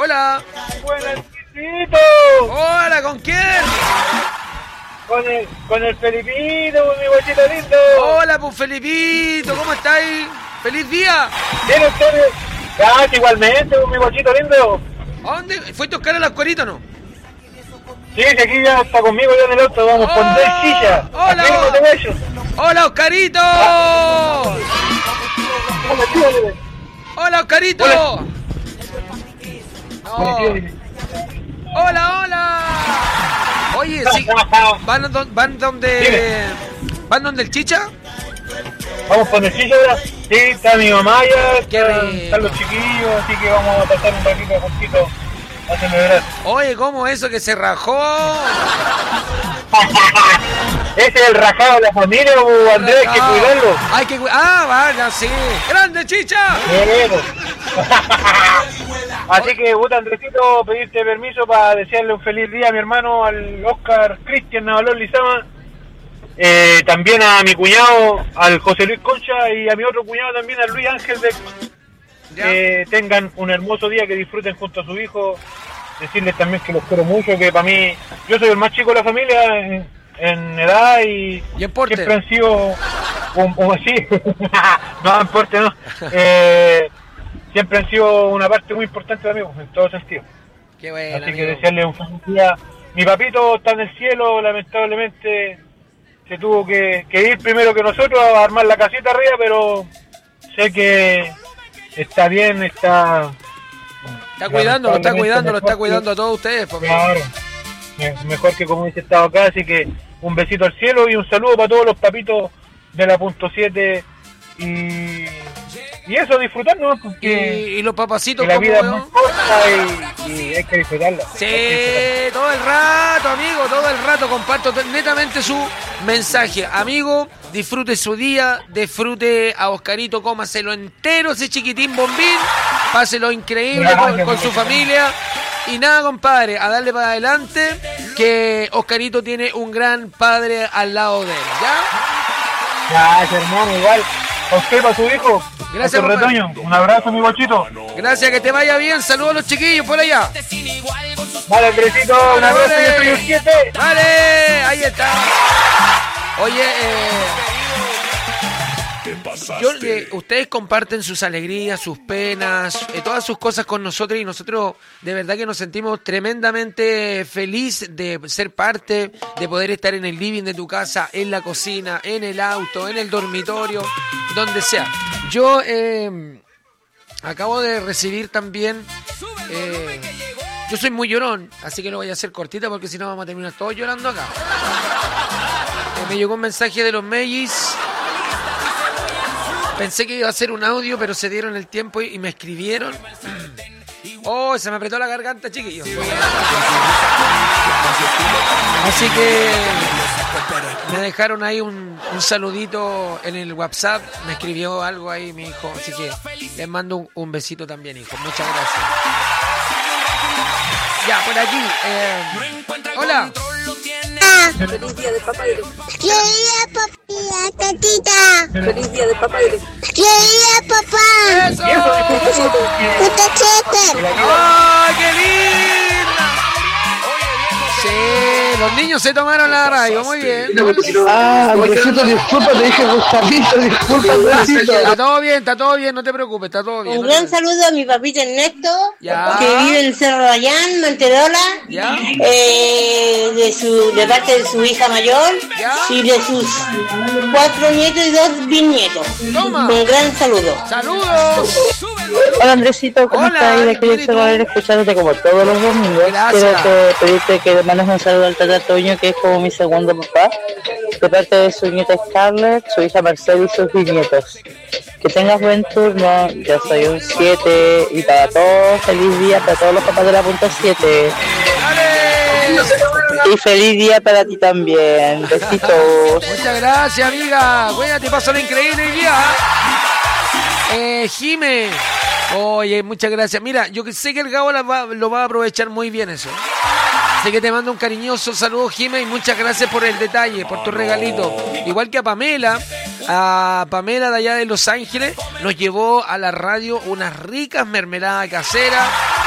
Hola. Buenas, Felipito. Hola, ¿con quién? Con el Felipito, mi guachito lindo. Hola, pues Felipito, ¿cómo estáis? ¡Feliz día! ¿Tiene ustedes? Casi igualmente, mi guachito lindo. ¿A dónde? ¿Fuiste a buscar al Oscarito o no? Sí, que aquí ya está conmigo ya en el auto, vamos a poner silla. ¡Hola! Aquí no te guacho. ¡Hola, Oscarito! ¡Hola, Oscarito! Hola. No. ¡Hola, hola! Oye, sí, ¿van donde el Chicha? Vamos a poner silla ahora. Sí, está mi mamá ya, Qué rico. están los chiquillos, así que vamos a pasar un ratito juntito a celebrar. Oye, ¿cómo eso que se rajó? Ese es el rajado de la familia, Andrés, hay que cuidarlo. Hay que vaya, sí. ¡Grande, Chicha! Bueno. Así que, Andresito, pedirte permiso para desearle un feliz día a mi hermano, al Oscar Cristian Navalón Lizama, también a mi cuñado, al José Luis Concha, y a mi otro cuñado también, al Luis Ángel Beck. Que tengan un hermoso día, que disfruten junto a su hijo. Decirles también que los quiero mucho, que para mí, yo soy el más chico de la familia en edad y en porte. Siempre han sido así, no en porte no, siempre han sido una parte muy importante de amigos en todo sentido. Qué bueno, así amigo. que desearle un feliz día. Mi papito está en el cielo, lamentablemente se tuvo que ir primero que nosotros a armar la casita arriba, pero sé que está bien, está cuidando, lo está cuidando a todos ustedes. Claro, mejor que como dice estado acá, así que un besito al cielo y un saludo para todos los papitos de la .7 y eso, disfrutarnos, porque y los papacitos, la vida es muy corta y hay que disfrutarla. Sí, todo el rato, amigo, todo el rato comparto netamente su mensaje. Amigo, disfrute su día, disfrute a Oscarito, cómaselo entero, ese chiquitín bombín, páselo increíble con su familia. Y nada, compadre, a darle para adelante, que Oscarito tiene un gran padre al lado de él, ¿ya? Gracias, hermano, igual. A usted, para su hijo. Gracias, Retoño. Un abrazo, mi guachito. Gracias, que te vaya bien. Saludos a los chiquillos por allá. Vale, Andresito, un abrazo, yo soy un 7. Vale, ahí está. Oye, ustedes comparten sus alegrías, sus penas, todas sus cosas con nosotros, y nosotros de verdad que nos sentimos tremendamente felices de ser parte, de poder estar en el living de tu casa, en la cocina, en el auto, en el dormitorio, donde sea. Yo acabo de recibir también, yo soy muy llorón, así que lo voy a hacer cortita porque si no vamos a terminar todos llorando acá. Me llegó un mensaje de los Mellis. Pensé que iba a ser un audio, pero se dieron el tiempo y me escribieron. Oh, se me apretó la garganta, chiquillos. Así que me dejaron ahí un saludito en el WhatsApp. Me escribió algo ahí mi hijo. Así que les mando un besito también, hijo. Muchas gracias. Ya, por aquí. Hola. Feliz día de papá y de tatita. Feliz día de papá y de papá. ¡Eso! ¡Ay, qué linda! Sí, los niños se tomaron la radio, muy bien. Andresito, disculpa, te dije Gustavito, disculpa, Andresito. Está todo bien, no te preocupes, está todo bien. Un gran saludo a mi papito Ernesto, Ya. que vive en el Cerro Rayán, Manterola, ¿Ya? de parte de su hija mayor, ¿Ya? y de sus 4 nietos y 2 bisnietos. Toma. Un gran saludo. ¡Saludos! Hola Andresito, ¿cómo Hola, estás? De aquí de Cerro Rayán, escuchándote como todos los domingos. Gracias. Quiero pedirte que le mandes un saludo al Tata Toño, que es como mi segundo papá, de parte de su nieta Scarlett, su hija Marcela y sus bisnietos. Que tengas buen turno, yo soy un 7 y para todos, feliz día para todos los papás de la .7. Y feliz día para ti también, besitos. Muchas gracias, amiga. Cuídate, paso lo increíble hoy día. Jime. Oye, muchas gracias. Mira, yo sé que el Gabo lo va a aprovechar muy bien eso. Así que te mando un cariñoso saludo, Jime, y muchas gracias por el detalle, por tu regalito. Igual que a Pamela de allá de Los Ángeles, nos llevó a la radio unas ricas mermeladas caseras